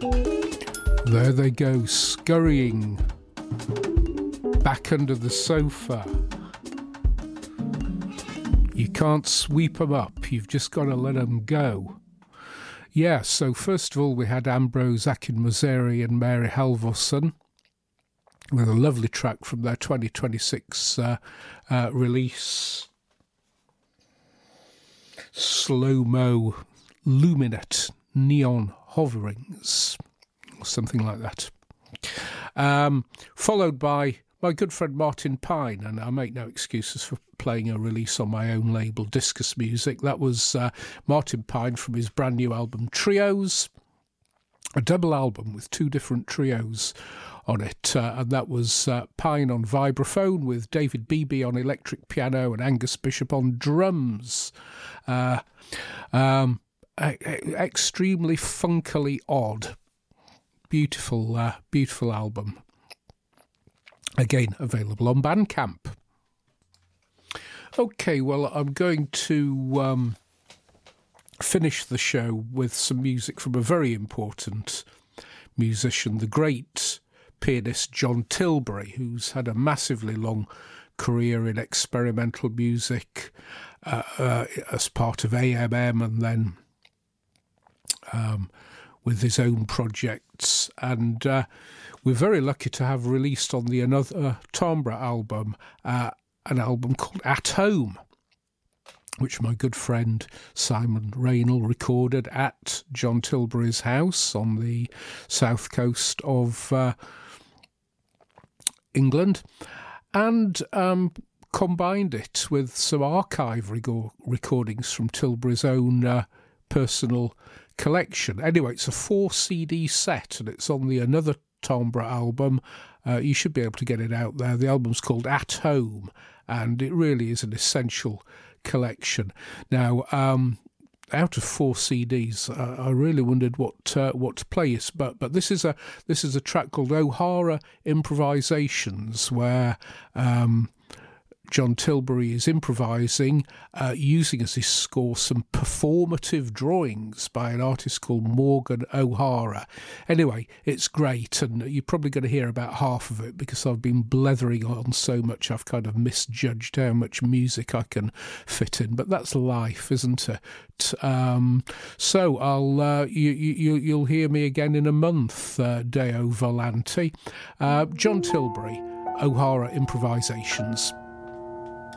There they go, scurrying back under the sofa. You can't sweep them up, you've just got to let them go. Yeah, so first of all we had Ambrose Akinmusere and Mary Halvorsen with a lovely track from their 2026 release, Slow-Mo Luminate Neon Hoverings, or something like that. Followed by my good friend Martin Pine, and I make no excuses for playing a release on my own label, Discus Music. That was Martin Pine from his brand new album Trios, a double album with two different trios on it, and that was Pine on vibraphone with David Beebe on electric piano and Angus Bishop on drums. Extremely funkily odd, beautiful album. Again, available on Bandcamp. Okay, well, I'm going to finish the show with some music from a very important musician, the great pianist John Tilbury, who's had a massively long career in experimental music as part of AMM, and then with his own projects. And we're very lucky to have released on the Another Timbre album an album called At Home, which my good friend Simon Raynell recorded at John Tilbury's house on the south coast of England, and combined it with some archive recordings from Tilbury's own personal collection. Anyway, it's a 4 CD set, and it's on the Another Timbre album. You should be able to get it out there. The album's called At Home, and it really is an essential collection. Now, out of 4 CDs, I really wondered what to play. But this is a track called O'Hara Improvisations, where John Tilbury is improvising, using as his score some performative drawings by an artist called Morgan O'Hara. Anyway, it's great, and you're probably going to hear about half of it because I've been blethering on so much I've kind of misjudged how much music I can fit in. But that's life, isn't it? So I'll you'll hear me again in a month, Deo Volante. John Tilbury, O'Hara Improvisations.